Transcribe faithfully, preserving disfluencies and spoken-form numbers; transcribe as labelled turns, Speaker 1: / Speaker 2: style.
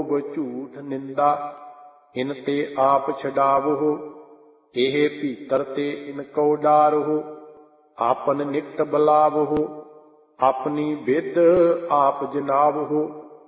Speaker 1: ਲੋਭ ਝੂਠ ਨਿੰਦਾ, ਇਨ ਤੇ ਆਪ ਛਡਾਵੋ। ਇਹ ਭੀਤਰ ਤੇ ਇਨ ਕਉ ਡਾਰੋ, ਆਪਨ ਨਿਕਟ ਬਲਾਵੋ। ਆਪਣੀ ਵਿਦ ਆਪ ਜਨਾਵੋ।